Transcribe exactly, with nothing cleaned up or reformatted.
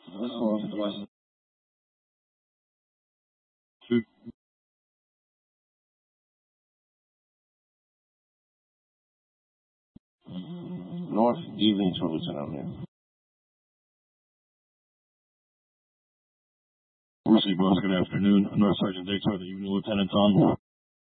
North Evening to Lieutenant here. Mercy, boss. Good afternoon. North Sergeant Daytor, the evening lieutenant on.